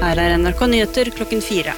Her NRK Nyheter klokken 4.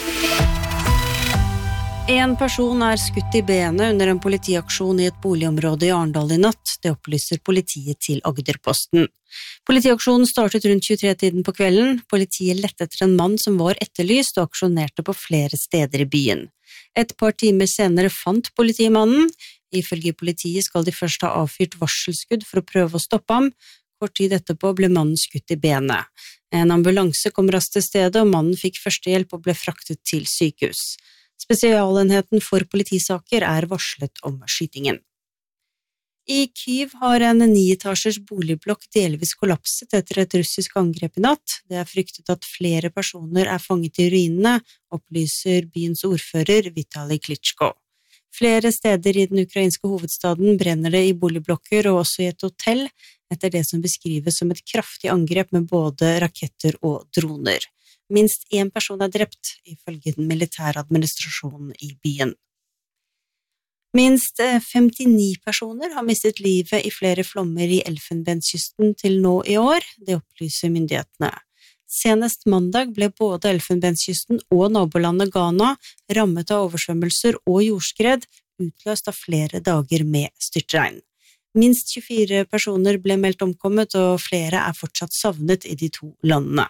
En person skutt I benet under en politiaksjon I et boligområde I Arendal I natt, det opplyser politiet til Agderposten. Politiaksjonen startet rundt 23-tiden på kvelden. Politiet lette etter en mann som var etterlyst og aksjonerte på flere steder I byen. Et par timer senere fant politimannen. Ifølge politiet skal de først ha avfyrt varselskudd for å prøve å stoppe ham. Kort tid etterpå ble mannen skutt I benet. En ambulanse kom raskt til stedet, og mannen fikk førstehjelp og ble fraktet til sykehus. Spesialenheten for politisaker varslet om skytingen. I Kyiv har en 9-etasjers boligblokk delvis kollapset etter et russisk angrep I natt. Det fryktet at flere personer fanget I ruinene, opplyser byens ordfører Vitali Klitschko. Flere steder I den ukrainske hovedstaden brenner det I boligblokker og også I et hotell, etter det som beskrives som et kraftig angrep med både raketter og droner. Minst en person drept, ifølge den militære administrasjonen I byen. Minst 59 personer har mistet livet I flere flommer I Elfenbenskysten til nå I år, det opplyser myndighetene. Senest mandag ble både Elfenbenskysten og nabolandet Ghana rammet av oversvømmelser og jordskred, utløst av flere dager med styrtregn. Minst 24 personer ble meldt omkommet, og flere fortsatt savnet I de to landene.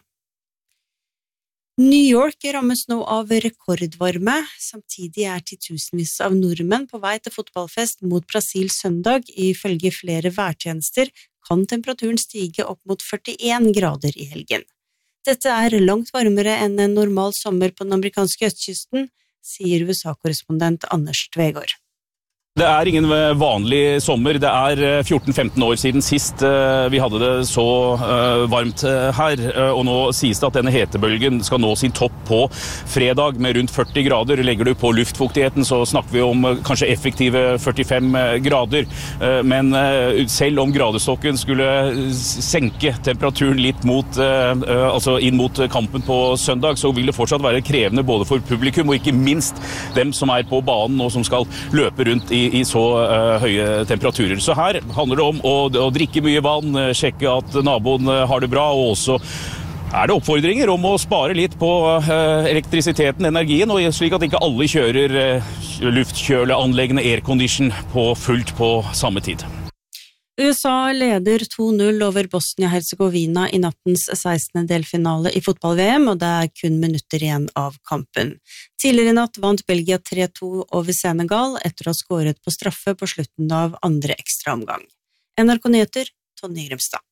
New York rammes nå av rekordvarme, samtidig titusenvis av nordmenn på vei til fotballfest mot Brasil søndag. Ifølge flere værtjenester kan temperaturen stige opp mot 41 grader I helgen. Dette langt varmere enn en normal sommer på den amerikanske østkysten, sier USA-korrespondent Anders Tvegård. Det ingen vanlig sommer. Det 14-15 år siden sist vi hadde det så varmt her, og nå sies det at denne hetebølgen skal nå sin topp på fredag med rundt 40 grader. Legger du på luftfuktigheten så snakker vi om kanskje effektive 45 grader, men selv om gradestokken skulle senke temperaturen litt mot, altså inn mot kampen på søndag, så vil det fortsatt være krevende både for publikum og ikke minst dem som på banen og som skal løpe rundt I så høye temperaturer. Så her handler det om å drikke mye vann, sjekke at naboen har det bra, og også det oppfordringer om å spare litt på elektrisiteten, energien, og slik at ikke alle kjører luftkjøleanleggene aircondition på fullt på samme tid. USA leder 2-0 over Bosnia-Herzegovina I nattens 16. delfinale I fotball-VM, og det kun minutter igjen av kampen. Tidligere I natt vant Belgia 3-2 over Senegal etter å ha skåret på straffe på slutten av andre ekstraomgang. NRK Nyheter, Tonje Grimstad.